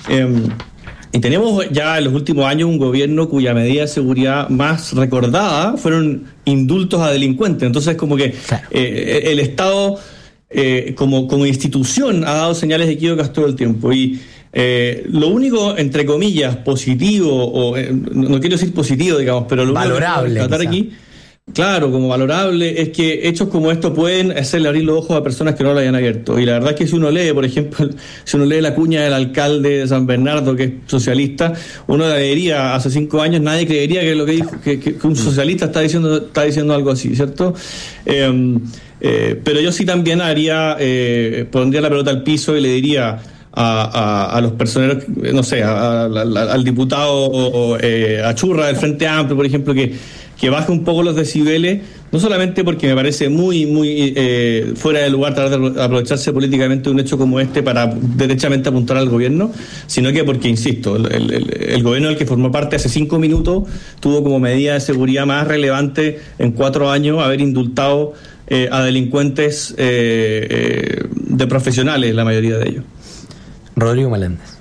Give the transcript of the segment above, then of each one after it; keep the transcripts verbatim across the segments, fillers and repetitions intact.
Eh, y tenemos ya en los últimos años un gobierno cuya medida de seguridad más recordada fueron indultos a delincuentes. Entonces, como que claro. eh, el Estado, eh, como, como institución, ha dado señales equívocas todo el tiempo. Y eh, lo único, entre comillas, positivo, o eh, no quiero decir positivo, digamos, pero lo valorable, único que tratar aquí, claro, como valorable, es que hechos como estos pueden hacerle abrir los ojos a personas que no lo hayan abierto. Y la verdad es que si uno lee, por ejemplo, si uno lee la cuña del alcalde de San Bernardo, que es socialista, uno la leería hace cinco años, nadie creería que lo que dijo, que, que, que un socialista está diciendo, está diciendo algo así, ¿cierto? Eh, eh, pero yo sí también haría, eh, pondría la pelota al piso y le diría A, a, a los personeros, no sé, a, a, a, al diputado o, eh, Achurra del Frente Amplio, por ejemplo, que, que baje un poco los decibeles, no solamente porque me parece muy, muy eh, fuera de lugar tratar de aprovecharse políticamente de un hecho como este para derechamente apuntar al gobierno, sino que porque, insisto, el, el, el gobierno del que formó parte hace cinco minutos tuvo como medida de seguridad más relevante en cuatro años haber indultado eh, a delincuentes eh, eh, de profesionales, la mayoría de ellos. Rodrigo Meléndez.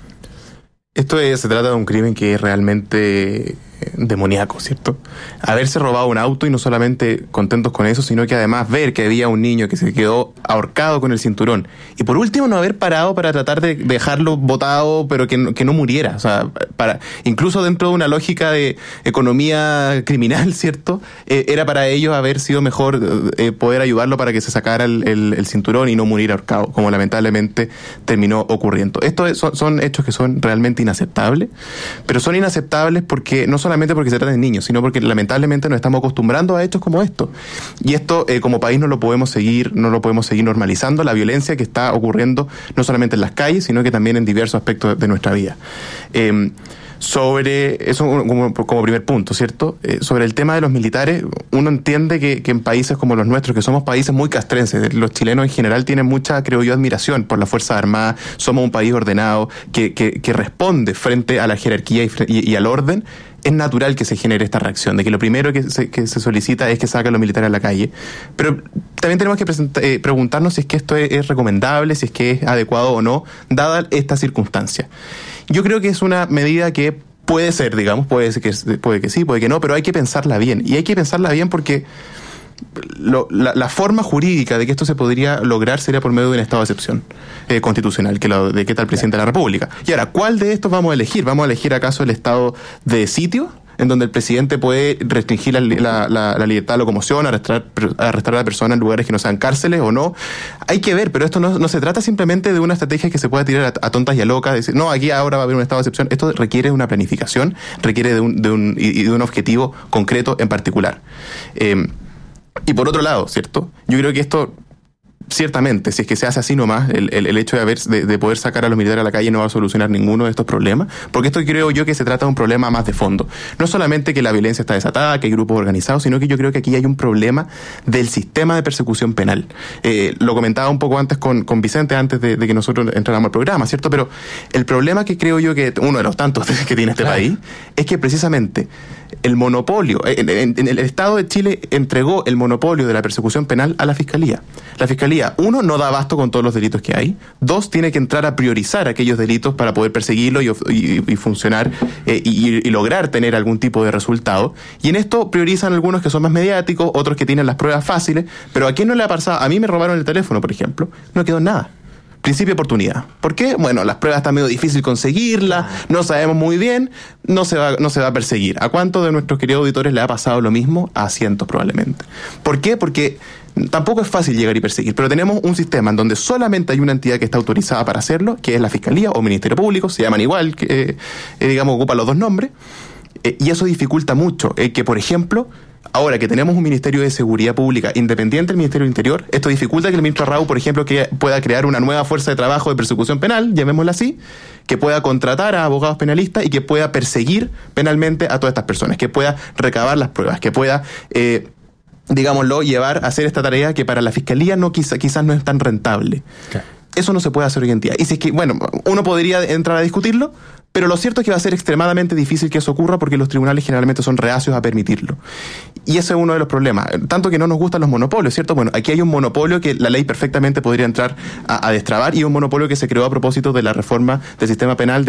Esto es, se trata de un crimen que es realmente demoníaco, ¿cierto? Haberse robado un auto y no solamente contentos con eso, sino que además ver que había un niño que se quedó ahorcado con el cinturón y por último no haber parado para tratar de dejarlo botado pero que no, que no muriera, o sea, para incluso dentro de una lógica de economía criminal, ¿cierto? Eh, era para ellos haber sido mejor eh, poder ayudarlo para que se sacara el, el, el cinturón y no morir ahorcado, como lamentablemente terminó ocurriendo. Estos son, son hechos que son realmente inaceptables, pero son inaceptables porque no solamente porque se trata de niños, sino porque lamentablemente nos estamos acostumbrando a hechos como estos. Y esto, eh, como país, no lo podemos seguir, no lo podemos seguir normalizando, la violencia que está ocurriendo no solamente en las calles, sino que también en diversos aspectos de nuestra vida. Eh, sobre eso como, como primer punto, ¿cierto? Eh, sobre el tema de los militares, uno entiende que, que en países como los nuestros, que somos países muy castrenses, los chilenos en general tienen mucha, creo yo, admiración por las Fuerzas Armadas, somos un país ordenado, que, que, que responde frente a la jerarquía y, y, y al orden. Es natural que se genere esta reacción, de que lo primero que se, que se solicita es que saquen a los militares a la calle. Pero también tenemos que presenta, eh, preguntarnos si es que esto es, es recomendable, si es que es adecuado o no, dada esta circunstancia. Yo creo que es una medida que puede ser, digamos, puede ser que, puede que sí, puede que no, pero hay que pensarla bien. Y hay que pensarla bien porque Lo, la, la forma jurídica de que esto se podría lograr sería por medio de un estado de excepción eh, constitucional, que lo decreta el presidente de la República. Y ahora, ¿cuál de estos vamos a elegir? ¿Vamos a elegir acaso el estado de sitio, en donde el presidente puede restringir la, la, la, la libertad de locomoción, arrestar, arrestar a la persona en lugares que no sean cárceles o no? Hay que ver, pero esto no, no se trata simplemente de una estrategia que se pueda tirar a, a tontas y a locas, decir, no, aquí ahora va a haber un estado de excepción. Esto requiere una planificación, requiere de un, de un, y de un objetivo concreto en particular. Eh, Y por otro lado, ¿cierto? Yo creo que esto, ciertamente, si es que se hace así nomás, el, el, el hecho de, haber, de, de poder sacar a los militares a la calle no va a solucionar ninguno de estos problemas, porque esto creo yo que se trata de un problema más de fondo. No solamente que la violencia está desatada, que hay grupos organizados, sino que yo creo que aquí hay un problema del sistema de persecución penal. Eh, lo comentaba un poco antes con, con Vicente, antes de, de que nosotros entráramos al programa, ¿cierto? Pero el problema que creo yo que, uno de los tantos que tiene este claro. país, es que precisamente el monopolio, en, en, en el Estado de Chile entregó el monopolio de la persecución penal a la Fiscalía. La Fiscalía, uno, no da abasto con todos los delitos que hay. Dos, tiene que entrar a priorizar aquellos delitos para poder perseguirlos y, y, y funcionar eh, y, y lograr tener algún tipo de resultado. Y en esto priorizan algunos que son más mediáticos, otros que tienen las pruebas fáciles. Pero ¿a quién no le ha pasado? A mí me robaron el teléfono, por ejemplo. No quedó nada. Principio de oportunidad. ¿Por qué? Bueno, las pruebas están medio difícil conseguirlas, no sabemos muy bien, no se va, no se va a perseguir. ¿A cuántos de nuestros queridos auditores le ha pasado lo mismo? A cientos probablemente. ¿Por qué? Porque tampoco es fácil llegar y perseguir, pero tenemos un sistema en donde solamente hay una entidad que está autorizada para hacerlo, que es la Fiscalía o Ministerio Público, se llaman igual, que eh, digamos ocupan los dos nombres, eh, y eso dificulta mucho eh, que, por ejemplo, ahora que tenemos un Ministerio de Seguridad Pública independiente del Ministerio del Interior, esto dificulta que el ministro Arrau, por ejemplo, que pueda crear una nueva fuerza de trabajo de persecución penal, llamémosla así, que pueda contratar a abogados penalistas y que pueda perseguir penalmente a todas estas personas, que pueda recabar las pruebas, que pueda, eh, digámoslo, llevar a hacer esta tarea que para la Fiscalía no quizá, quizás no es tan rentable. Okay. Eso no se puede hacer hoy en día. Y si es que, bueno, uno podría entrar a discutirlo, pero lo cierto es que va a ser extremadamente difícil que eso ocurra porque los tribunales generalmente son reacios a permitirlo. Y ese es uno de los problemas. Tanto que no nos gustan los monopolios, ¿cierto? Bueno, aquí hay un monopolio que la ley perfectamente podría entrar a, a destrabar y un monopolio que se creó a propósito de la reforma del sistema penal